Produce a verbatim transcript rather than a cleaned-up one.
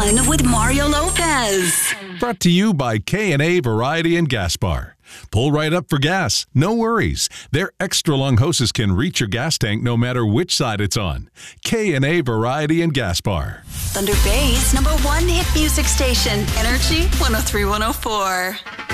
Fun with Mario Lopez. Brought to you by K and A Variety and Gas Bar. Pull right up for gas. No worries. Their extra-long hoses can reach your gas tank no matter which side it's on. K and A Variety and Gas Bar. Thunder Bay's number one hit music station, Energy one oh three point one oh four.